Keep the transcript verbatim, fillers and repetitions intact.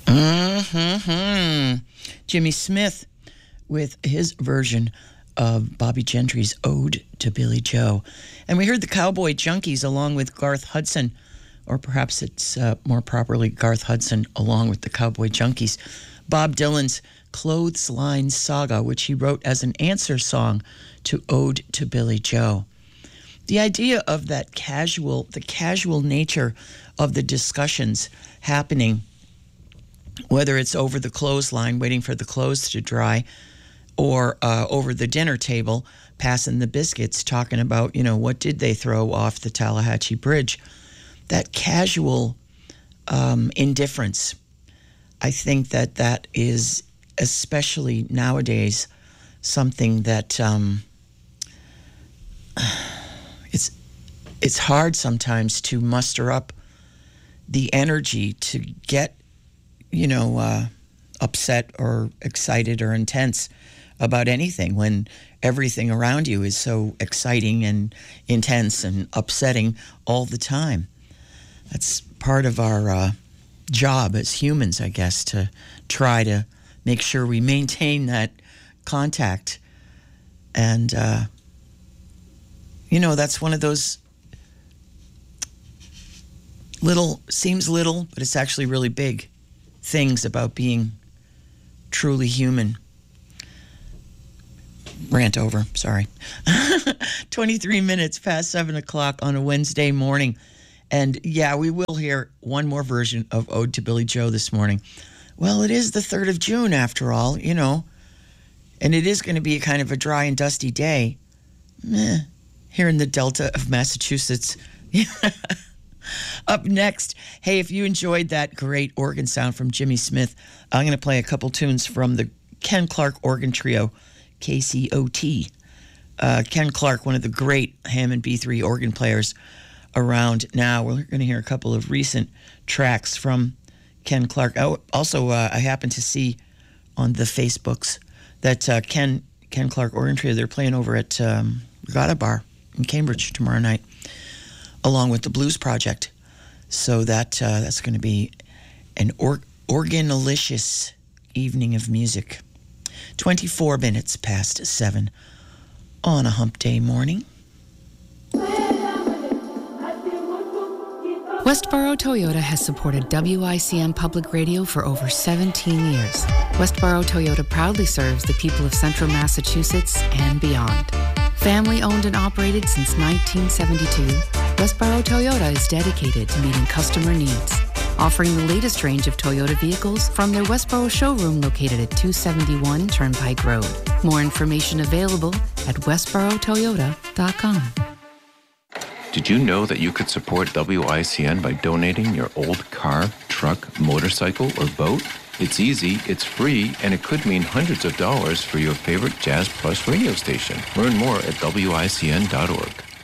Mm-hmm. Jimmy Smith with his version of Bobby Gentry's Ode to Billie Joe. And we heard the Cowboy Junkies along with Garth Hudson, or perhaps it's uh, more properly Garth Hudson along with the Cowboy Junkies, Bob Dylan's Clothesline Saga, which he wrote as an answer song to Ode to Billie Joe. The idea of that casual, the casual nature of the discussions happening, whether it's over the clothesline, waiting for the clothes to dry, or uh, over the dinner table, passing the biscuits, talking about, you know, what did they throw off the Tallahatchie Bridge. That casual um, indifference, I think that that is, especially nowadays, something that um, it's it's hard sometimes to muster up the energy to get, you know, uh, upset or excited or intense about anything when everything around you is so exciting and intense and upsetting all the time. That's part of our uh, job as humans, I guess, to try to make sure we maintain that contact. And, uh, you know, that's one of those little, seems little, but it's actually really big things about being truly human. Rant over, sorry. twenty-three minutes past seven o'clock on a Wednesday morning. And yeah, we will hear one more version of Ode to Billie Joe this morning. Well, it is the third of June after all, you know, and it is going to be a kind of a dry and dusty day. Meh, here in the Delta of Massachusetts. Up next, hey, if you enjoyed that great organ sound from Jimmy Smith, I'm going to play a couple tunes from the Ken Clark Organ Trio, K C O T. Uh, Ken Clark, one of the great Hammond B three organ players around now. We're going to hear a couple of recent tracks from Ken Clark. Oh, also, uh, I happened to see on the Facebooks that uh, Ken Ken Clark Organ Trio, they're playing over at um, Regatta Bar in Cambridge tomorrow night, along with the Blues Project. So that uh, that's going to be an or- organalicious evening of music. twenty-four minutes past seven on a hump day morning. Westboro Toyota has supported W I C N Public Radio for over seventeen years. Westboro Toyota proudly serves the people of Central Massachusetts and beyond. Family owned and operated since nineteen seventy-two, Westboro Toyota is dedicated to meeting customer needs, offering the latest range of Toyota vehicles from their Westboro showroom located at two seventy-one Turnpike Road. More information available at westboro toyota dot com. Did you know that you could support W I C N by donating your old car, truck, motorcycle, or boat? It's easy, it's free, and it could mean hundreds of dollars for your favorite Jazz Plus radio station. Learn more at W I C N dot org.